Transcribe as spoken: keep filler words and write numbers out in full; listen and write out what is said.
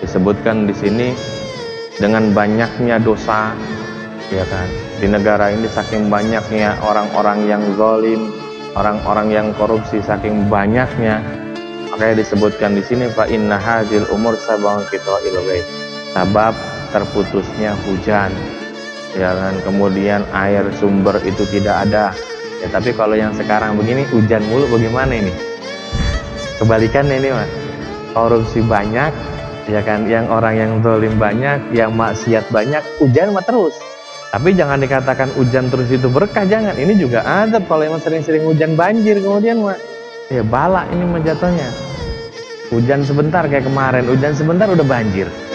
disebutkan di sini dengan banyaknya dosa, ya kan? Di negara ini saking banyaknya orang-orang yang zalim, orang-orang yang korupsi, saking banyaknya, makanya disebutkan di sini fa inna hadzal umur sabang qita'il ghaib. Sebab terputusnya hujan, ya kan? Kemudian air sumber itu tidak ada. Ya, tapi kalau yang sekarang begini hujan mulu, bagaimana ini? Kebalikannya ini, Mas. Korupsi banyak, ya kan? Yang orang yang zalim banyak, yang maksiat banyak, hujan mah terus. Tapi jangan dikatakan hujan terus itu berkah, jangan. Ini juga azab kalau emang sering-sering hujan, banjir kemudian mah. Ya bala ini mah jatuhnya. Hujan sebentar kayak kemarin, hujan sebentar udah banjir.